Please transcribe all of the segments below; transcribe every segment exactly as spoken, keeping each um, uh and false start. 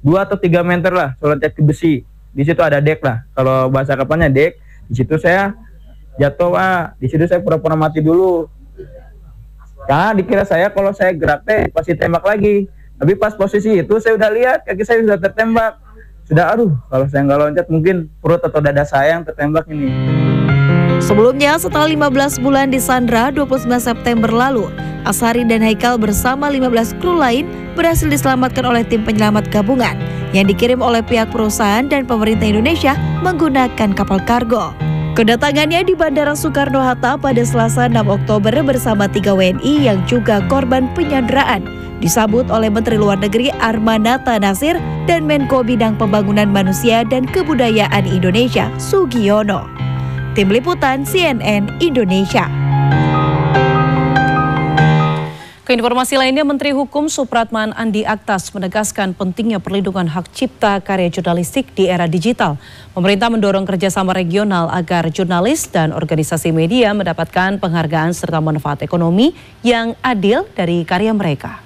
dua atau tiga meter lah, loncat ke besi. Di situ ada dek lah, kalau bahasa kapalnya dek. Di situ saya jatuh, Pak. Di situ saya pura-pura mati dulu. Karena dikira saya kalau saya gerak teh pasti tembak lagi. Tapi pas posisi itu saya udah lihat kaki saya sudah tertembak. Sudah aduh, kalau saya nggak loncat mungkin perut atau dada saya yang tertembak ini. Sebelumnya, setelah lima belas bulan disandra, dua puluh sembilan September lalu, Ashari dan Haikal bersama lima belas kru lain berhasil diselamatkan oleh tim penyelamat gabungan yang dikirim oleh pihak perusahaan dan pemerintah Indonesia menggunakan kapal kargo. Kedatangannya di Bandara Soekarno-Hatta pada Selasa enam Oktober bersama tiga W N I yang juga korban penyanderaan disambut oleh Menteri Luar Negeri Armanata Nasir dan Menko Bidang Pembangunan Manusia dan Kebudayaan Indonesia Sugiono. Tim Liputan C N N Indonesia. Ke informasi lainnya, Menteri Hukum Supratman Andi Aktas menegaskan pentingnya perlindungan hak cipta karya jurnalistik di era digital. Pemerintah mendorong kerjasama regional agar jurnalis dan organisasi media mendapatkan penghargaan serta manfaat ekonomi yang adil dari karya mereka.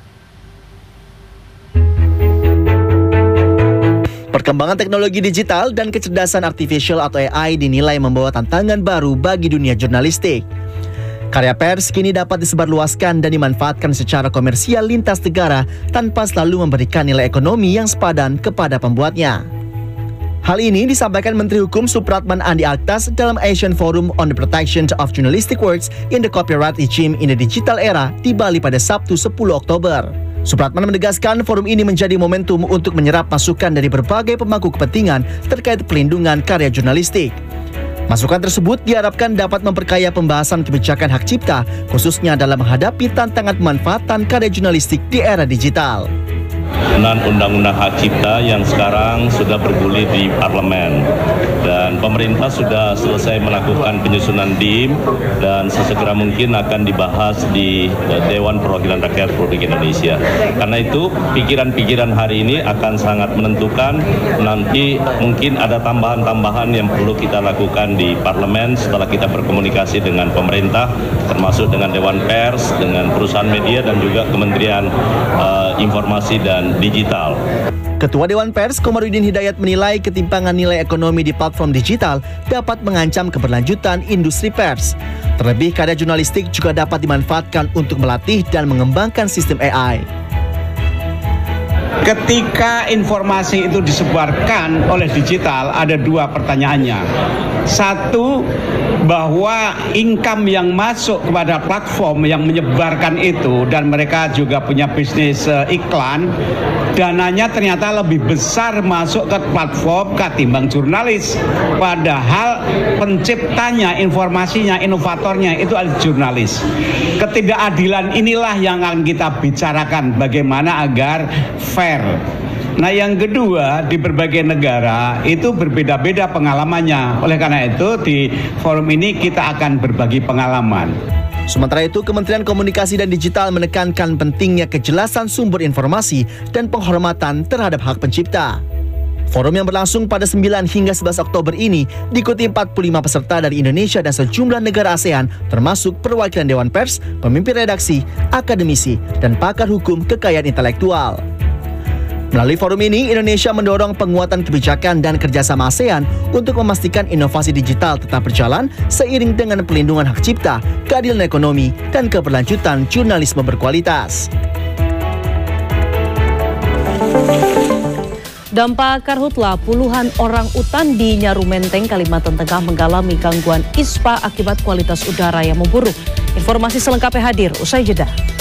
Perkembangan teknologi digital dan kecerdasan artificial atau A I dinilai membawa tantangan baru bagi dunia jurnalistik. Karya pers kini dapat disebarluaskan dan dimanfaatkan secara komersial lintas negara tanpa selalu memberikan nilai ekonomi yang sepadan kepada pembuatnya. Hal ini disampaikan Menteri Hukum Supratman Andi Aktas dalam Asian Forum on the Protection of Journalistic Works in the Copyright Regime in the Digital Era di Bali pada Sabtu sepuluh Oktober. Supratman menegaskan forum ini menjadi momentum untuk menyerap masukan dari berbagai pemangku kepentingan terkait pelindungan karya jurnalistik. Masukan tersebut diharapkan dapat memperkaya pembahasan kebijakan hak cipta, khususnya dalam menghadapi tantangan pemanfaatan karya jurnalistik di era digital. Dengan undang-undang hak cipta yang sekarang sudah bergulir di parlemen dan pemerintah sudah selesai melakukan penyusunan D I M dan sesegera mungkin akan dibahas di Dewan Perwakilan Rakyat Republik Indonesia. Karena itu pikiran-pikiran hari ini akan sangat menentukan nanti mungkin ada tambahan-tambahan yang perlu kita lakukan di parlemen setelah kita berkomunikasi dengan pemerintah, termasuk dengan Dewan Pers, dengan perusahaan media dan juga Kementerian uh, Informasi dan Digital. Ketua Dewan Pers Komarudin Hidayat menilai ketimpangan nilai ekonomi di platform digital dapat mengancam keberlanjutan industri pers. Terlebih karya jurnalistik juga dapat dimanfaatkan untuk melatih dan mengembangkan sistem A I. Ketika informasi itu disebarkan oleh digital, ada dua pertanyaannya. Satu, bahwa income yang masuk kepada platform yang menyebarkan itu dan mereka juga punya bisnis uh, iklan, dananya ternyata lebih besar masuk ke platform ketimbang jurnalis. Padahal penciptanya, informasinya, inovatornya itu adalah jurnalis. Ketidakadilan inilah yang akan kita bicarakan bagaimana agar fair. Nah, yang kedua, di berbagai negara itu berbeda-beda pengalamannya. Oleh karena itu, di forum ini kita akan berbagi pengalaman. Sementara itu, Kementerian Komunikasi dan Digital menekankan pentingnya kejelasan sumber informasi dan penghormatan terhadap hak pencipta. Forum yang berlangsung pada sembilan hingga sebelas Oktober ini diikuti empat puluh lima peserta dari Indonesia dan sejumlah negara ASEAN, termasuk perwakilan Dewan Pers, pemimpin redaksi, akademisi, dan pakar hukum kekayaan intelektual. Melalui forum ini, Indonesia mendorong penguatan kebijakan dan kerjasama ASEAN untuk memastikan inovasi digital tetap berjalan seiring dengan pelindungan hak cipta, keadilan ekonomi, dan keberlanjutan jurnalisme berkualitas. Dampak karhutla, puluhan orang utan di Nyaru Menteng, Kalimantan Tengah mengalami gangguan ispa akibat kualitas udara yang memburuk. Informasi selengkapnya hadir usai jeda.